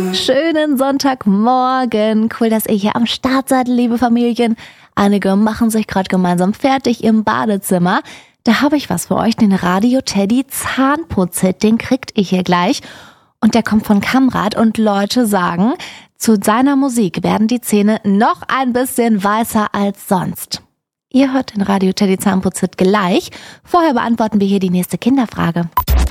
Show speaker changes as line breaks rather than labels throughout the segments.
Schönen Sonntagmorgen. Cool, dass ihr hier am Start seid, liebe Familien. Einige machen sich gerade gemeinsam fertig im Badezimmer. Da habe ich was für euch, den Radio Teddy Zahnputz-Hit. Den kriegt ihr hier gleich. Und der kommt von Kamrat und Leute sagen, zu seiner Musik werden die Zähne noch ein bisschen weißer als sonst. Ihr hört den Radio Teddy Zahnputz-Hit gleich. Vorher beantworten wir hier die nächste Kinderfrage.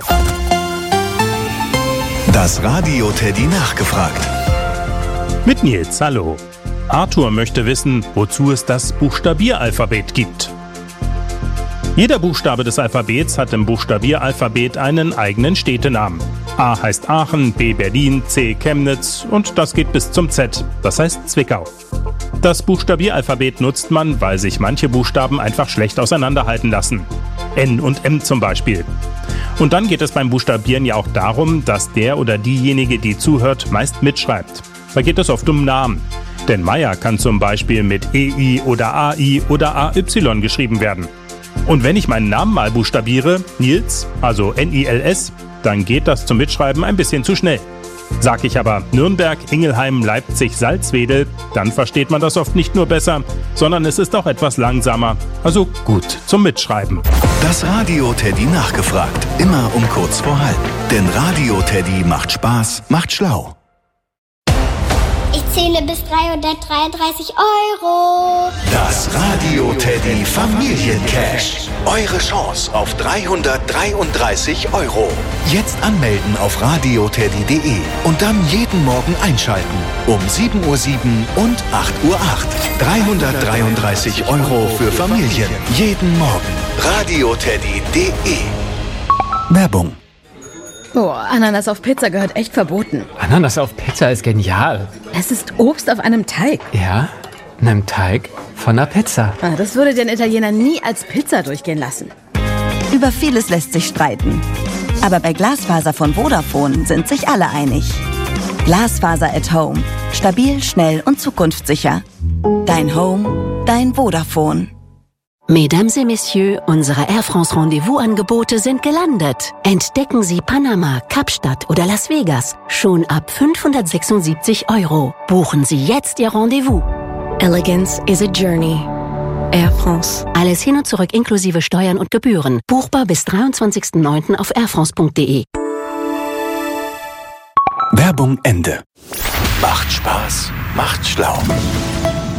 Das Radio Teddy nachgefragt.
Mit Nils, hallo. Arthur möchte wissen, wozu es das Buchstabieralphabet gibt. Jeder Buchstabe des Alphabets hat im Buchstabieralphabet einen eigenen Städtenamen. A heißt Aachen, B Berlin, C Chemnitz und das geht bis zum Z, das heißt Zwickau. Das Buchstabieralphabet nutzt man, weil sich manche Buchstaben einfach schlecht auseinanderhalten lassen. N und M zum Beispiel. Und dann geht es beim Buchstabieren ja auch darum, dass der oder diejenige, die zuhört, meist mitschreibt. Da geht es oft um Namen. Denn Meier kann zum Beispiel mit EI oder AI oder AY geschrieben werden. Und wenn ich meinen Namen mal buchstabiere, Nils, also N-I-L-S, dann geht das zum Mitschreiben ein bisschen zu schnell. Sag ich aber Nürnberg, Ingelheim, Leipzig, Salzwedel, dann versteht man das oft nicht nur besser, sondern es ist auch etwas langsamer. Also gut zum Mitschreiben.
Das Radio Teddy nachgefragt. Immer um kurz vor halb. Denn Radio Teddy macht Spaß, macht schlau.
Ich zähle bis 333 €.
Das Radio Teddy Familiencash. Eure Chance auf 333 €. Jetzt anmelden auf radioteddy.de und dann jeden Morgen einschalten. Um 7:07 Uhr und 8:08 Uhr. 333 € für Familien. Jeden Morgen. radioteddy.de. Werbung.
Oh, Ananas auf Pizza gehört echt verboten.
Ananas auf Pizza ist genial.
Es ist Obst auf einem Teig.
Ja, einem Teig von einer Pizza.
Das würde den Italiener nie als Pizza durchgehen lassen.
Über vieles lässt sich streiten. Aber bei Glasfaser von Vodafone sind sich alle einig. Glasfaser at Home. Stabil, schnell und zukunftssicher. Dein Home, dein Vodafone.
Mesdames et Messieurs, unsere Air France Rendezvous-Angebote sind gelandet. Entdecken Sie Panama, Kapstadt oder Las Vegas schon ab 576 €. Buchen Sie jetzt Ihr Rendezvous. Elegance is a journey. Air France. Alles hin und zurück inklusive Steuern und Gebühren. Buchbar bis 23.09. auf airfrance.de.
Werbung Ende. Macht Spaß, macht schlau.